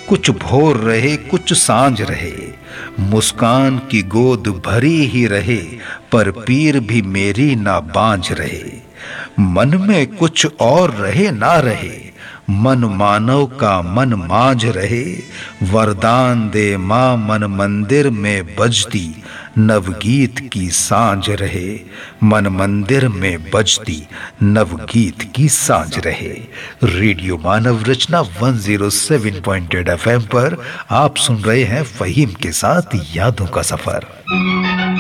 कुछ भोर रहे कुछ सांझ रहे, मुस्कान की गोद भरी ही रहे, पर पीर भी मेरी ना बांझ रहे। मन में कुछ और रहे ना रहे, मन मानव का मन मांझ रहे। वरदान दे मां मन मंदिर में बजती, नवगीत की सांझ रहे। मन मंदिर में बजती, नवगीत की सांझ रहे। रेडियो मानव रचना 107.8 एफएम पर आप सुन रहे हैं फहीम के साथ यादों का सफर।